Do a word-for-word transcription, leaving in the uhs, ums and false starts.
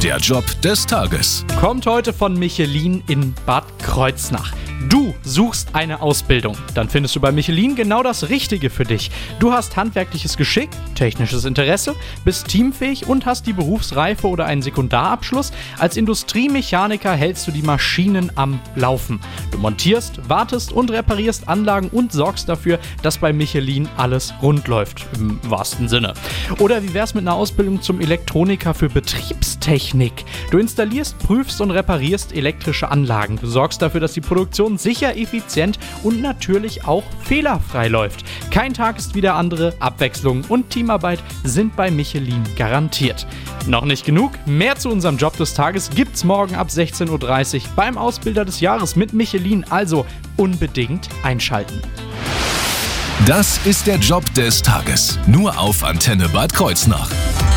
Der Job des Tages. Kommt heute von Michelin in Bad Kreuznach. Du suchst eine Ausbildung, dann findest du bei Michelin genau das Richtige für dich. Du hast handwerkliches Geschick, technisches Interesse, bist teamfähig und hast die Berufsreife oder einen Sekundarabschluss. Als Industriemechaniker hältst du die Maschinen am Laufen. Du montierst, wartest und reparierst Anlagen und sorgst dafür, dass bei Michelin alles rund läuft, im wahrsten Sinne. Oder wie wär's mit einer Ausbildung zum Elektroniker für Betriebstechnik? Du installierst, prüfst und reparierst elektrische Anlagen. Du sorgst dafür, dass die Produktion sicher, effizient und natürlich auch fehlerfrei läuft. Kein Tag ist wie der andere, Abwechslung und Teamarbeit sind bei Michelin garantiert. Noch nicht genug? Mehr zu unserem Job des Tages gibt's morgen ab sechzehn Uhr dreißig beim Ausbilder des Jahres mit Michelin, also unbedingt einschalten. Das ist der Job des Tages. Nur auf Antenne Bad Kreuznach.